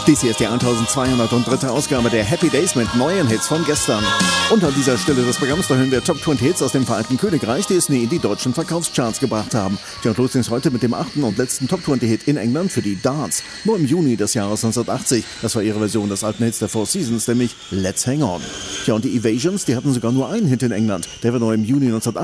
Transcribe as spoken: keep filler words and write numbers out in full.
Dies hier ist die eintausendzweihundertdritte Ausgabe der Happy Days mit neuen Hits von gestern. Und an dieser Stelle des Programms, da hören wir Top zwanzig Hits aus dem Vereinigten Königreich, die es nie in die deutschen Verkaufscharts gebracht haben. Ja, und los geht's heute mit dem achten und letzten Top zwanzig Hit in England für die Darts. Nur im Juni des Jahres neunzehnhundertachtzig. Das war ihre Version des alten Hits der Four Seasons, nämlich Let's Hang On. Ja, und die Evasions, die hatten sogar nur einen Hit in England. Der war nur im Juni neunzehnhundertachtzig